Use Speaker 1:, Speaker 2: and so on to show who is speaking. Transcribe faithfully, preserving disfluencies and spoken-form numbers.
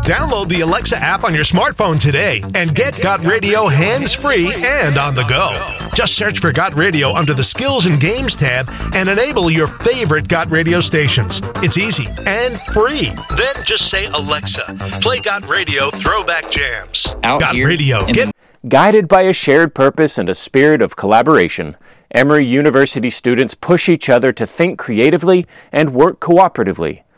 Speaker 1: Download the Alexa app on your smartphone today and get Got Radio hands-free and on the go. Just search for Got Radio under the Skills and Games tab and enable your favorite Got Radio stations. It's easy and free. Then just say, Alexa, play Got Radio Throwback Jams.
Speaker 2: Out
Speaker 1: Got
Speaker 2: here
Speaker 1: Radio. Get
Speaker 3: Guided by a shared purpose and a spirit of collaboration, Emory University students push each other to think creatively and work cooperatively.